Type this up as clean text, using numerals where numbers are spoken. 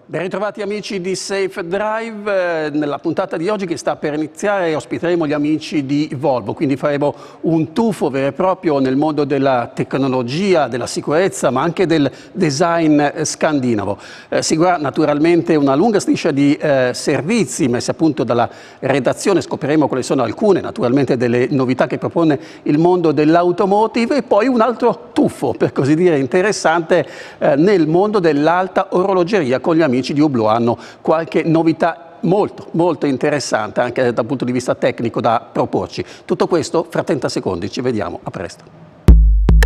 Ben ritrovati amici di Safe Drive, nella puntata di oggi che sta per iniziare ospiteremo gli amici di Volvo, quindi faremo un tuffo vero e proprio nel mondo della tecnologia, della sicurezza ma anche del design scandinavo. Seguirà naturalmente una lunga striscia di servizi messi a punto dalla redazione, scopriremo quali sono alcune naturalmente delle novità che propone il mondo dell'automotive e poi un altro tuffo per così dire interessante nel mondo dell'alta orologeria con gli amici di Hublot. Hanno qualche novità molto interessante anche dal punto di vista tecnico da proporci. Tutto questo fra 30 secondi, ci vediamo, a presto.